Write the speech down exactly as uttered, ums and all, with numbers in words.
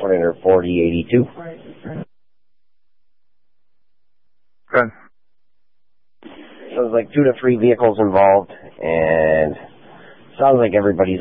twenty forty eighty-two. Good. So there's like two to three vehicles involved, and sounds like everybody's